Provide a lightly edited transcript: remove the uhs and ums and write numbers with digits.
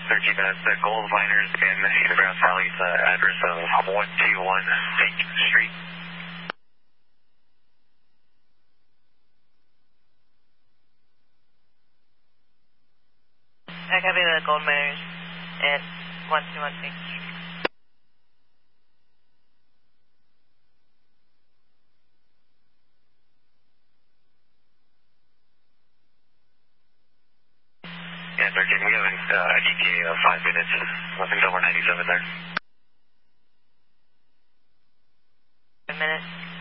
13 minutes. The gold miners in Grass Valley's address of 121 Bank Street. I copy the gold miners at 121 Bank Street. Yeah, 13, we have an ETA of 5 minutes. Nothing's over 97 there. 5 minutes.